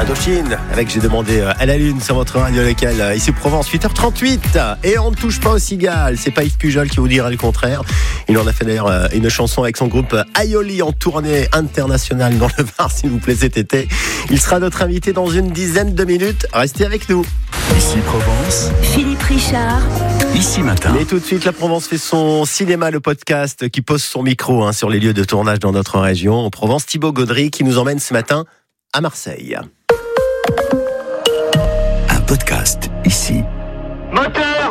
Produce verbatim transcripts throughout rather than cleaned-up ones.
Indochine, avec J'ai demandé à la lune sur votre radio locale, ici Provence, huit heures trente-huit. Et on ne touche pas aux cigales. C'est pas Yves Pujol qui vous dira le contraire. Il en a fait d'ailleurs une chanson avec son groupe Aioli en tournée internationale dans le Var, s'il vous plaît, cet été. Il sera notre invité dans une dizaine de minutes. Restez avec nous. Ici Provence, Philippe Richard. Ici Matin. Mais tout de suite, la Provence fait son cinéma, le podcast qui pose son micro hein, sur les lieux de tournage dans notre région. En Provence, Thibaut Gaudry qui nous emmène ce matin à Marseille. Un podcast ici. Moteur!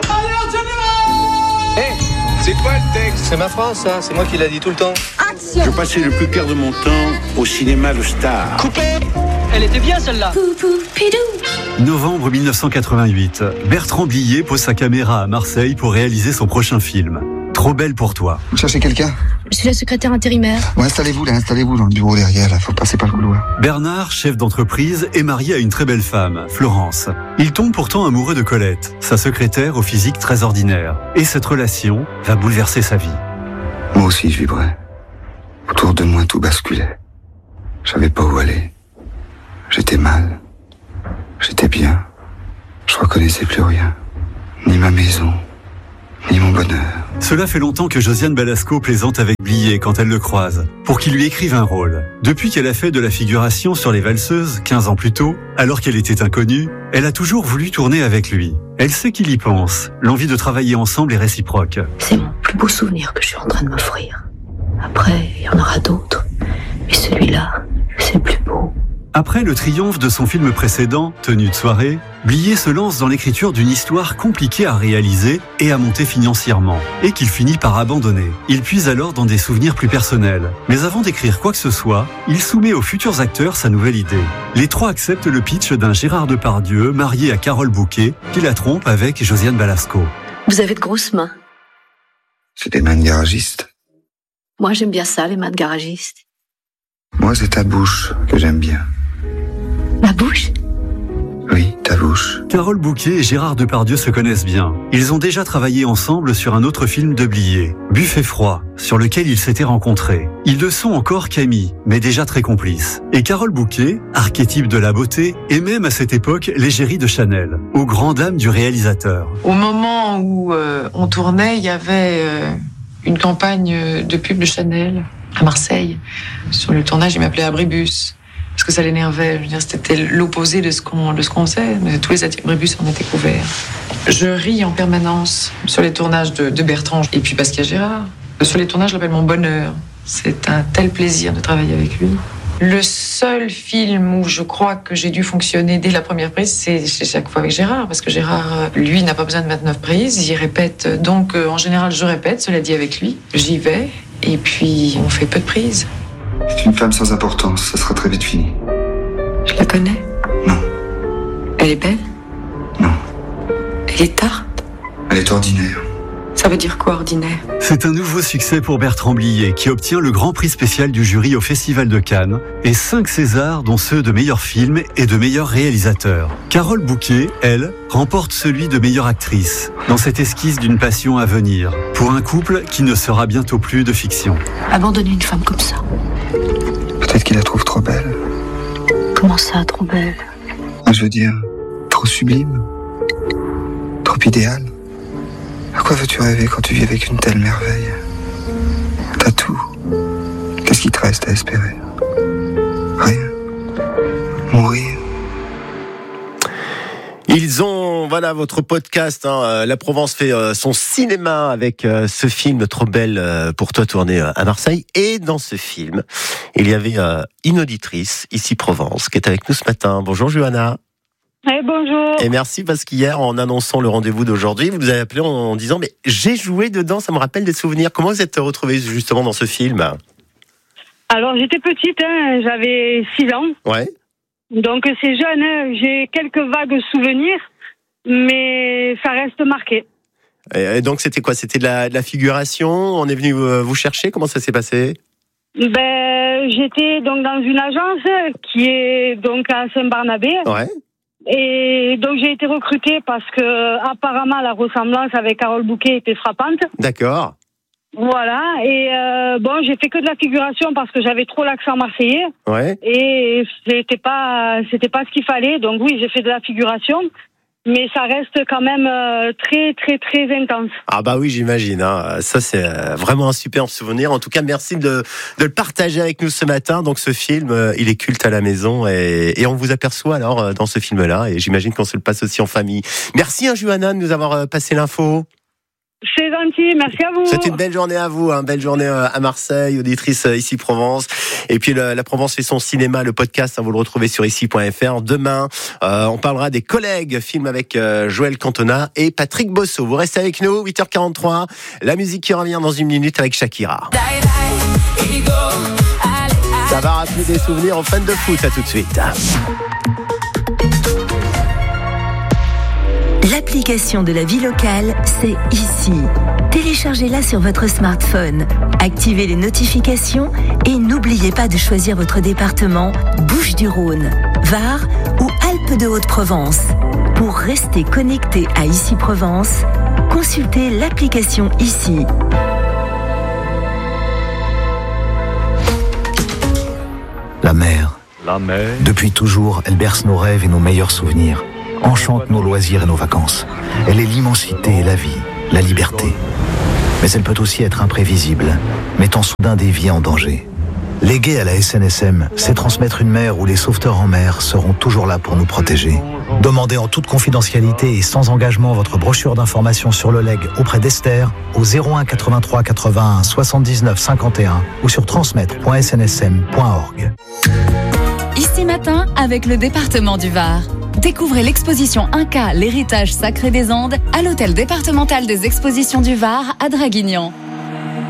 Hé, hey, c'est quoi le texte? C'est ma phrase, ça. C'est moi qui l'a dit tout le temps. Action! Je passais le plus clair de mon temps au cinéma Le Star. Coupé! Elle était bien, celle-là. Poupou, pidou. Novembre mille neuf cent quatre-vingt-huit. Bertrand Blier pose sa caméra à Marseille pour réaliser son prochain film. Trop belle pour toi. Vous cherchez quelqu'un? Je suis la secrétaire intérimaire. Bon, installez-vous là, installez-vous dans le bureau derrière, là. Faut passer par le couloir. Bernard, chef d'entreprise, est marié à une très belle femme, Florence. Il tombe pourtant amoureux de Colette, sa secrétaire au physique très ordinaire. Et cette relation va bouleverser sa vie. Moi aussi, je vibrais. Autour de moi, tout basculait. Je savais pas où aller. J'étais mal. J'étais bien. Je reconnaissais plus rien. Ni ma maison, ni mon bonheur. Cela fait longtemps que Josiane Balasco plaisante avec Blier quand elle le croise, pour qu'il lui écrive un rôle. Depuis qu'elle a fait de la figuration sur Les Valseuses, quinze ans plus tôt, alors qu'elle était inconnue, elle a toujours voulu tourner avec lui. Elle sait qu'il y pense. L'envie de travailler ensemble est réciproque. C'est mon plus beau souvenir que je suis en train de m'offrir. Après, il y en aura d'autres. Mais celui-là, c'est le plus beau. Après le triomphe de son film précédent, Tenue de soirée, Blier se lance dans l'écriture d'une histoire compliquée à réaliser et à monter financièrement, et qu'il finit par abandonner. Il puise alors dans des souvenirs plus personnels. Mais avant d'écrire quoi que ce soit, il soumet aux futurs acteurs sa nouvelle idée. Les trois acceptent le pitch d'un Gérard Depardieu marié à Carole Bouquet, qui la trompe avec Josiane Balasco. Vous avez de grosses mains. C'est des mains de garagiste. Moi, j'aime bien ça, les mains de garagiste. Moi, c'est ta bouche que j'aime bien. Ma bouche? Oui, ta bouche. Carole Bouquet et Gérard Depardieu se connaissent bien. Ils ont déjà travaillé ensemble sur un autre film de Blier, Buffet froid, sur lequel ils s'étaient rencontrés. Ils ne sont encore qu'amis, mais déjà très complices. Et Carole Bouquet, archétype de la beauté, est même à cette époque l'égérie de Chanel, aux grandes dames du réalisateur. Au moment où euh, on tournait, il y avait euh, une campagne de pub de Chanel à Marseille. Sur le tournage, il m'appelait Abribus. Parce que ça l'énervait. Je veux dire, c'était l'opposé de ce qu'on, de ce qu'on faisait. Mais tous les abribus en étaient couverts. Je ris en permanence sur les tournages de, de Bertrand. Et puis parce qu'il y a Gérard. Sur les tournages, je l'appelle mon bonheur. C'est un tel plaisir de travailler avec lui. Le seul film où je crois que j'ai dû fonctionner dès la première prise, c'est chaque fois avec Gérard. Parce que Gérard, lui, n'a pas besoin de vingt-neuf prises. Il répète. Donc, en général, je répète, cela dit avec lui. J'y vais. Et puis, on fait peu de prises. C'est une femme sans importance, ça sera très vite fini. Je la connais? Non. Elle est belle? Non. Elle est tarte? Elle est ordinaire. Ça veut dire quoi, ordinaire? C'est un nouveau succès pour Bertrand Blier, qui obtient le grand prix spécial du jury au Festival de Cannes et cinq Césars, dont ceux de meilleur film et de meilleur réalisateur. Carole Bouquet, elle, remporte celui de meilleure actrice, dans cette esquisse d'une passion à venir, pour un couple qui ne sera bientôt plus de fiction. Abandonner une femme comme ça. Peut-être qu'il la trouve trop belle. Comment ça, trop belle? Je veux dire, trop sublime. Trop idéale. À quoi veux-tu rêver quand tu vis avec une telle merveille? T'as tout. Qu'est-ce qui te reste à espérer? Rien. Mourir. Ils ont, voilà, votre podcast, hein, La Provence fait euh, son cinéma avec euh, ce film Trop belle euh, pour toi tourné euh, à Marseille. Et dans ce film, il y avait euh, une auditrice, ici Provence, qui est avec nous ce matin. Bonjour Johanna. Hey, bonjour. Et merci parce qu'hier, en annonçant le rendez-vous d'aujourd'hui, vous nous avez appelé en, en disant « Mais j'ai joué dedans, ça me rappelle des souvenirs ». Comment vous êtes retrouvée justement dans ce film? Alors j'étais petite, hein, j'avais six ans. Ouais. Donc c'est jeune, hein, j'ai quelques vagues souvenirs, mais ça reste marqué. Et donc c'était quoi? C'était de la, de la figuration? On est venu vous chercher? Comment ça s'est passé? Ben, j'étais donc dans une agence qui est donc à Saint-Barnabé. Ouais. Et donc j'ai été recrutée parce que apparemment la ressemblance avec Carole Bouquet était frappante. D'accord. Voilà, et euh, bon, j'ai fait que de la figuration parce que j'avais trop l'accent marseillais. Ouais. Et c'était pas, c'était pas ce qu'il fallait. Donc oui, j'ai fait de la figuration, mais ça reste quand même euh, très, très, très intense. Ah bah oui, j'imagine. Hein. Ça, c'est euh, vraiment un super souvenir. En tout cas, merci de, de le partager avec nous ce matin. Donc, ce film, euh, il est culte à la maison et, et on vous aperçoit alors euh, dans ce film-là. Et j'imagine qu'on se le passe aussi en famille. Merci, hein, Johanna, de nous avoir euh, passé l'info. C'est gentil, merci à vous. C'est une belle journée à vous, hein, belle journée à Marseille, auditrice Ici Provence. Et puis le, la Provence fait son cinéma, le podcast, hein, vous le retrouvez sur ici point f r. Demain, euh, on parlera des Collègues, film avec euh, Joël Cantona et Patrick Bosso. Vous restez avec nous, huit heures quarante-trois. La musique qui revient dans une minute avec Shakira. Ça va rappeler des souvenirs aux fans de foot, à tout de suite. L'application de la vie locale, c'est ici. Téléchargez-la sur votre smartphone, activez les notifications et n'oubliez pas de choisir votre département Bouches-du-Rhône, Var ou Alpes-de-Haute-Provence. Pour rester connecté à Ici Provence, consultez l'application ici. La mer. La mer. Depuis toujours, elle berce nos rêves et nos meilleurs souvenirs. Enchante nos loisirs et nos vacances. Elle est l'immensité et la vie, la liberté. Mais elle peut aussi être imprévisible, mettant soudain des vies en danger. Léguer à la S N S M, c'est transmettre une mer où les sauveteurs en mer seront toujours là pour nous protéger. Demandez en toute confidentialité et sans engagement votre brochure d'information sur le legs auprès d'Esther au zéro un quatre-vingt-trois quatre-vingt-un soixante-dix-neuf cinquante et un ou sur transmettre point s n s m point org. Ici Matin avec le département du Var. Découvrez l'exposition Inca, l'héritage sacré des Andes à l'hôtel départemental des expositions du Var à Draguignan.